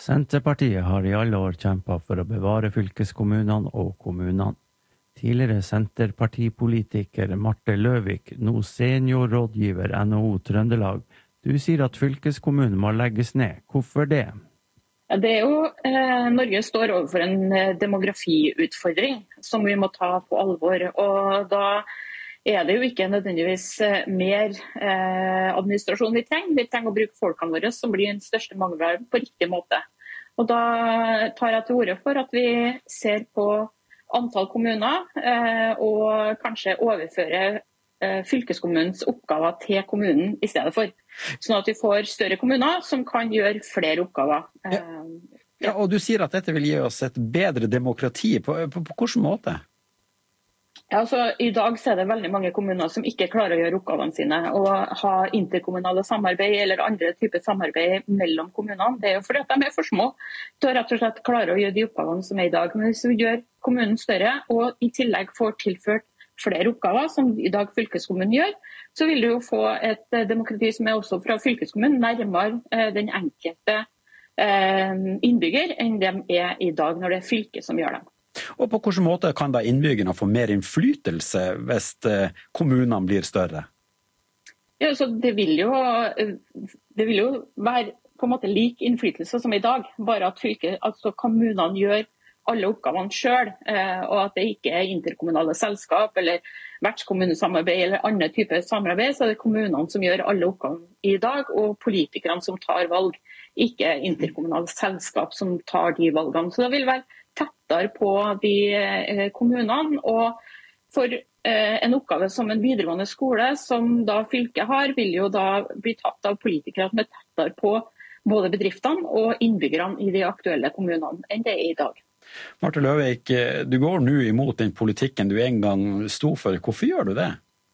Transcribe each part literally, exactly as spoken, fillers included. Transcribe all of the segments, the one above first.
Senterpartiet har i alle år kjempet for å bevare fylkeskommunene og kommunene. Tidligere senterpartipolitiker Marte Løvik, nå seniorrådgiver N H O Trøndelag. Du sier at fylkeskommunen må legges ned. Hvorfor det? Ja, det er jo, eh, Norge står overfor en demografiutfordring som vi må ta på alvor. Og da er det jo ikke nødvendigvis mer eh, administrasjon vi trenger. Vi trenger å bruke folkene våre, som blir den største mangelen, på riktig måte. Og da tar jeg til orde for at vi ser på antall kommuner eh, og kanskje overføre eh, fylkeskommunens oppgaver til kommunen i stedet for. Sånn at vi får større kommuner som kan gjøre flere oppgaver. Ja, ja og du sier at dette vil gi oss et bedre demokrati. På, på, på hvilken måte? Ja, altså, I dag så er det veldig mange kommuner som ikke klarer å gjøre oppgavene sine og ha interkommunale samarbeid eller andre typer samarbeid mellom kommunene. Det er jo fordi at de er for små til å rett og slett klare å gjøre de oppgavene som er i dag. Men hvis vi gjør kommunen større og i tillegg får tilført flere oppgaver, som i dag fylkeskommunen gjør, så vil du jo få et demokrati som er også fra fylkeskommunen nærmere den enkelte innbygger enn de er i dag når det er fylket som gjør dem. Og på hvilken måte kan da innbyggerne få mer innflytelse hvis kommunene blir større? Ja, så det vil jo, det vil jo være på en måte lik innflytelse som i dag, bare at fylket, altså kommunene gjør alle oppgavene selv, og at det ikke er interkommunale selskap eller vertskommunesamarbeid eller andre typer samarbeid, så er det kommunene som gjør alle oppgavene i dag, og politikerne som tar valg, ikke interkommunale selskap som tar de valgene. Så det vil være tettere på de kommunene, og for en oppgave som en videregående skole som da fylket har, vil jo da bli tatt av politikere som er tettere på både bedriftene og innbyggerne i de aktuelle kommunene enn det er i dag. Marte Løvik, du går nå imot den politikken du en gang sto for. Hvorfor gjør du det?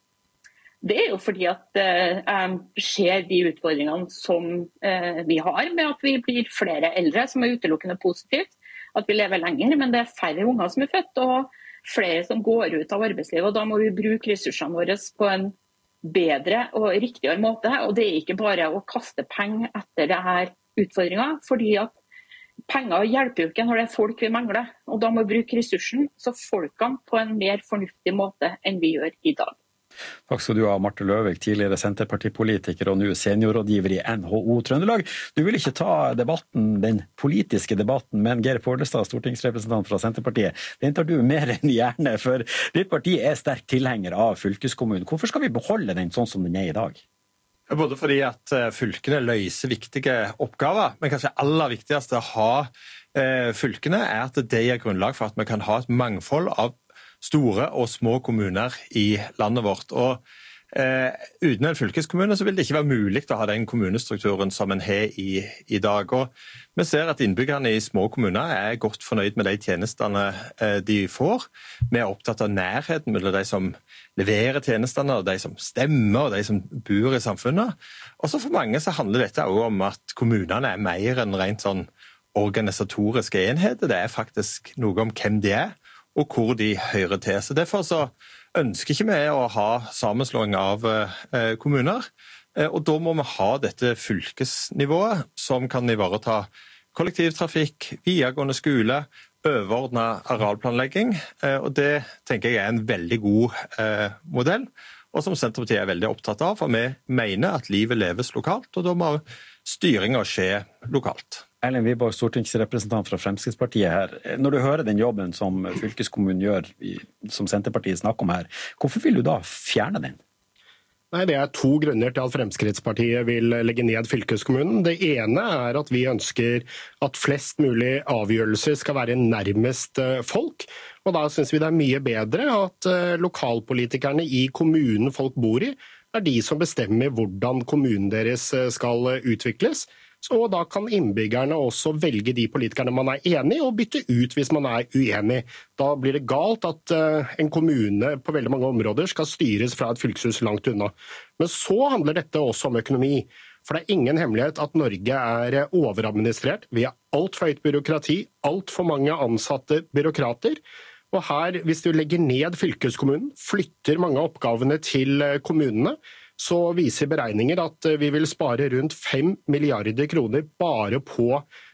Det er jo fordi at jeg eh, ser de utfordringene som eh, vi har med at vi blir flere eldre, som er utelukkende positivt. At vi lever lenger, men det er færre unger som er født, og flere som går ut av arbeidslivet. Og da må vi bruke ressursene våre på en bedre og riktigere måte. Og det er ikke bare å kaste penger etter denne utfordringen, fordi at penger hjelper jo ikke når det er folk vi mangler. Og da må vi bruke ressursen, så folkene på en mer fornuftig måte enn vi gjør i dag. Takk skal du ha, Marte Løvik, tidligere senterpartipolitiker og nå seniorrådgiver i N H O Trøndelag. Du vil ikke ta debatten, den politiske debatten, men Geir Pollestad, stortingsrepresentant fra Senterpartiet, den tar du mer enn gjerne, for ditt parti er sterk tilhenger av fylkeskommunen. Hvorfor skal vi beholde den sånn som den er i dag? Både fordi at fylkene løser viktige oppgaver, men kanskje aller viktigst å ha fylkene er at det gir grunnlag for at vi kan ha et mangfold av store og små kommuner i landet vårt. Og eh, uten en fylkeskommune så vil det ikke være mulig å ha den kommunestrukturen som en har i, i dag. Og vi ser at innbyggerne i små kommuner er godt fornøyd med de tjenestene eh, de får. Vi er opptatt av nærheten mellom de som leverer tjenestene, og de som stemmer, og de som bor i samfunnet. Og så for mange så handler dette også om at kommunene er mer enn rent sånn organisatoriske enheter. Det er faktisk noe om hvem de er, og hvor de hører til. Så derfor så ønsker ikke vi å ha sammenslåing av eh, kommuner, eh, og da må vi ha dette fylkesnivået som kan ivareta kollektivtrafikk, videregående skole, overordnet arealplanlegging, eh, og det tenker jeg er en veldig god eh, modell, og som Senterpartiet er veldig opptatt av, for vi mener at livet leves lokalt, og da må styringen skje lokalt. Erlend Wiborg, stortingsrepresentant fra Fremskrittspartiet her. Når du hører den jobben som fylkeskommunen gjør, som Senterpartiet snakker om her, hvorfor vil du da fjerne den? Nei, Det er to grunner til at Fremskrittspartiet vil legge ned fylkeskommunen. Det ene er at vi ønsker at flest mulig avgjørelser skal være nærmest folk. Og da synes vi det er mye bedre at lokalpolitikerne i kommunen folk bor i, er de som bestemmer hvordan kommunen deres skal utvikles. Og da kan innbyggerne også velge de politikerne man er enig i, og bytte ut hvis man er uenig. Da blir det galt at en kommune på veldig mange områder skal styres fra et fylkeshus langt unna. Men så handler dette også om økonomi. For det er ingen hemmelighet at Norge er overadministrert. Vi har alt for høyt byråkrati, alt for mange ansatte byråkrater. Og her, hvis du legger ned fylkeskommunen, flytter mange av oppgavene til kommunene, så viser beregninger at vi vil spare rundt fem milliarder kroner bare på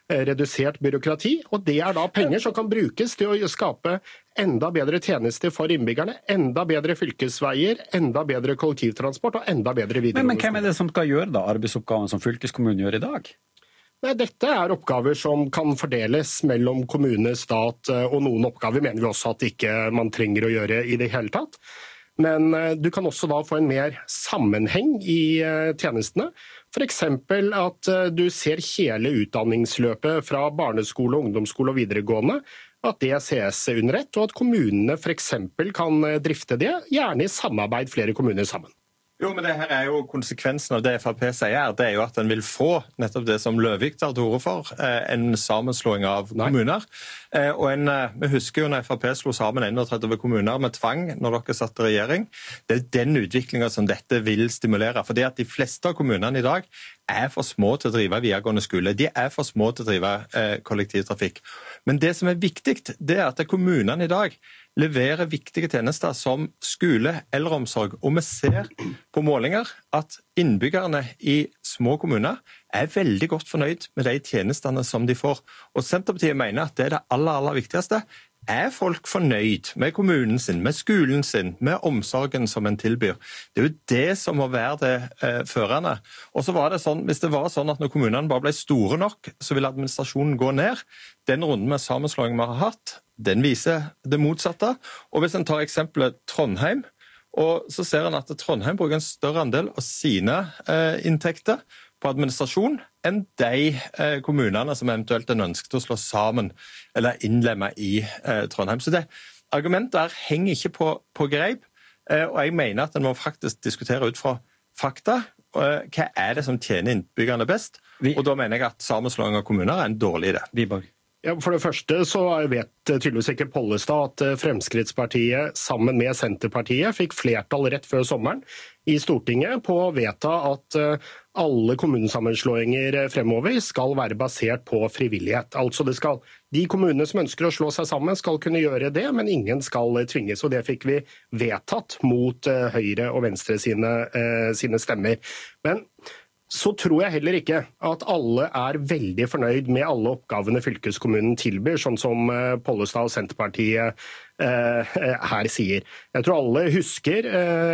redusert byråkrati, og det er da penger som kan brukes til å skape enda bedre tjenester for innbyggerne, enda bedre fylkesveier, enda bedre kollektivtransport og enda bedre videregående. Men, men hvem er det som skal gjøre da arbeidsoppgaven som fylkeskommunen gjør i dag? Nei, dette er oppgaver som kan fordeles mellom kommune, stat, og noen oppgaver mener vi også at ikke man trenger å gjøre i det hele tatt. Men du kan også da få en mer sammenheng i tjenestene. For eksempel at du ser hele utdanningsløpet fra barneskole, ungdomsskole og videregående, at det ses under ett, og at kommunene for eksempel kan drifte det, gjerne i samarbeid flere kommuner sammen. Jo, men det her er jo konsekvensen av det F Rp sier, det er jo at den vil få nettopp det som Løvik tar til orde for, en sammenslåing av kommuner. Nei. Og en, vi husker jo når F Rp slo sammen enogtretti kommuner med tvang når dere satt i regjering. Det er den utviklingen som dette vil stimulere, fordi at de fleste av kommunene i dag er for små til å drive videregående skole. De er for små til å drive eh, kollektivtrafikk. Men det som er viktig, det er at kommunene i dag leverer viktige tjenester som skole, eldreomsorg. Og vi ser på målinger at innbyggerne i små kommuner er veldig godt fornøyd med de tjenestene som de får. Og Senterpartiet mener at det er det aller, aller viktigste. Er folk fornøyd med kommunen sin, med skolen sin, med omsorgen som en tilbyr? Det er jo det som må være det eh, førende. Og så var det sånn, hvis det var sånn at når kommunene bare ble store nok, så ville administrasjonen gå ned. Den runden med sammenslåing vi har hatt, den viser det motsatte. Og hvis en tar eksempelet Trondheim, og så ser en at Trondheim bruker en større andel av sine eh, inntekter på administrasjon enn de eh, kommunene som eventuelt er ønsket å slå sammen eller innlemme i eh, Trondheim. Så det argumentet her henger ikke på, på greip, eh, og jeg mener at en må faktisk diskutere ut fra fakta. Eh, hva er det som tjener innbyggerne best? Vi... Og da mener jeg at sammenslåing av kommuner er en dårlig idé. Wiborg. Ja, for det første så vet tydeligvis ikke Pollestad at Fremskrittspartiet sammen med Senterpartiet fikk flertall rett før sommeren i Stortinget på å vedta at alle kommunesammenslåinger fremover skal være basert på frivillighet. Altså det skal, de kommunene som ønsker å slå seg sammen skal kunne gjøre det, men ingen skal tvinges. Og det fikk vi vedtatt mot Høyre og Venstre sine, sine stemmer. Men så tror jeg heller ikke at alle er veldig fornøyd med alle oppgavene fylkeskommunen tilbyr, sånn som Pollestad og Senterpartiet eh, her sier. Jeg tror alle husker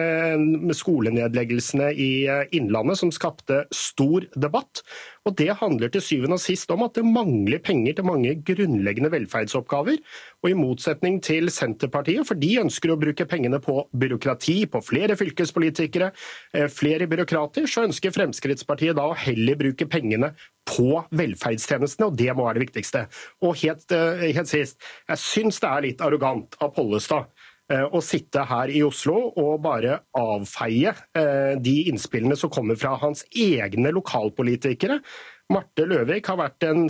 eh, skolenedleggelsene i Innlandet som skapte stor debatt, og det handler til syvende og sist om at det mangler penger til mange grunnleggende velferdsoppgaver, og i motsetning til Senterpartiet, for de ønsker å bruke pengene på byråkrati, på flere fylkespolitikere, flere byråkrater, så ønsker Fremskrittspartiet da å heller bruke pengene på velferdstjenestene, og det må være det viktigste. Og helt, helt sist, jeg synes det er litt arrogant av Pollestad å sitte her i Oslo og bare avfeie de innspillene som kommer fra hans egne lokalpolitikere. Marte Løvik har vært en,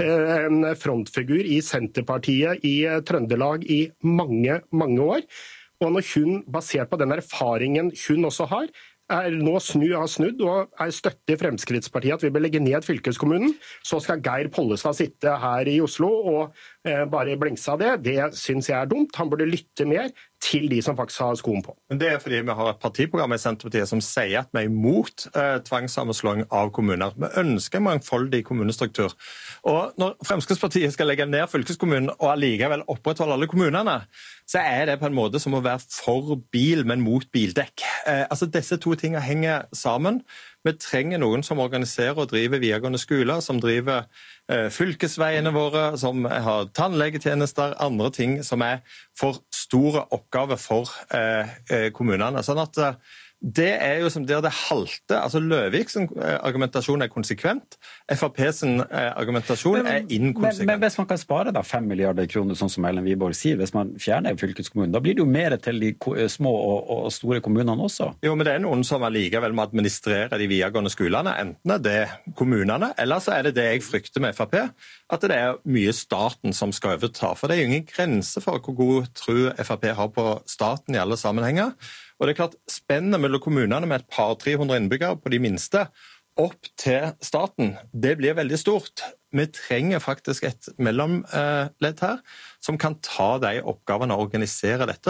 en frontfigur i Senterpartiet i Trøndelag i mange, mange år. Og når hun, basert på den erfaringen hun også har, er nå snu, har snudd og er støtte i Fremskrittspartiet at vi bør legge ned fylkeskommunen, så skal Geir Pollestad sitte her i Oslo og eh, bare blingse av det. Det synes jeg er dumt. Han burde lytte mer til de som faktisk har skoen på. Men det er fordi vi har et partiprogram i Senterpartiet som sier at vi er imot eh, tvangssammenslåing av kommuner. Vi ønsker en mangfoldig kommunestruktur. Og når Fremskrittspartiet skal legge ned fylkeskommunen og allikevel opprettholde alle kommunene, så er det på en måte som å være for bil, men mot bildekk. Eh, altså Disse to tingene henger sammen. Vi trenger noen som organiserer og driver videregående skoler, som driver eh, fylkesveiene våre, som har tannlegetjenester, andre ting som er for store oppgaver for eh, kommunene. Sånn at eh, det er jo som der det halter. Altså Løviks argumentasjon er konsekvent. F Rp sin argumentasjon men, er inkonsekvent. Men, men hvis man kan spare da fem milliarder kroner, sånn som Ellen Wiborg sier, hvis man fjerner fylkeskommunen, da blir det jo mer til de små og, og store kommunene også. Jo, men det er noen som allikevel må administrere de videregående skolene, enten er det kommunene, eller så er det det jeg frykter med F Rp, at det er mye staten som skal overta. For det er jo ingen grense for hvor god tro F Rp har på staten i alle sammenhenger. Og det er klart, spennet mellom kommunene med et par tre hundre innbyggere på de minste opp til staten, det blir veldig stort. Vi trenger faktisk et mellomledd her som kan ta de oppgavene og organisere dette,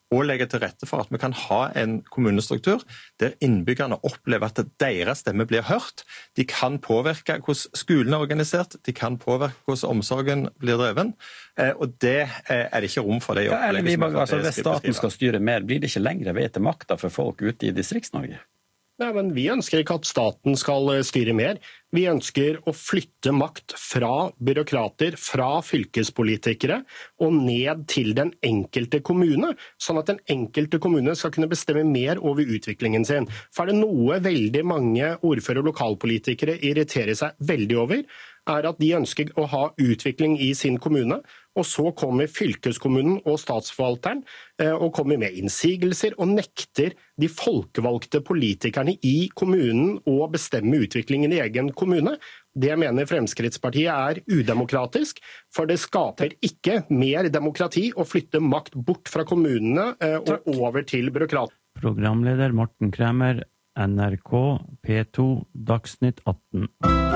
og legge til rette for at vi kan ha en kommunestruktur der innbyggerne opplever at deres stemme blir hørt. De kan påvirke hvordan skolen er organisert, de kan påvirke hvordan omsorgen blir dreven, og det er det ikke rom for det i opplegget. Ja, altså, hvis staten skal styre mer, blir det ikke lengre vei til makta for folk ute i Distrikts-Norge? Nei, men vi ønsker ikke at staten skal styre mer. Vi ønsker å flytte makt fra byråkrater, fra fylkespolitikere og ned til den enkelte kommune, sånn at den enkelte kommune skal kunne bestemme mer over utviklingen sin. For er det noe veldig mange ordfører og lokalpolitikere irriterer seg veldig over, er at de ønsker å ha utvikling i sin kommune, og så kommer fylkeskommunen og statsforvalteren og kommer med innsigelser og nekter de folkevalgte politikerne i kommunen å bestemme utviklingen i egen kommune. Det mener Fremskrittspartiet er udemokratisk, for det skaper ikke mer demokrati å flytte makt bort fra kommunene og over til byråkrater. Programleder Morten Kremer, N R K P to Dagsnytt atten.